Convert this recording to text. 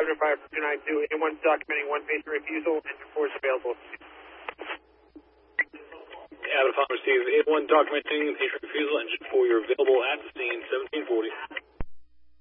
505-292, A1 documenting one patient refusal, engine 4 is available. Abbott, upon receive A1 documenting patient refusal, engine 4, you're available at the scene, 1740.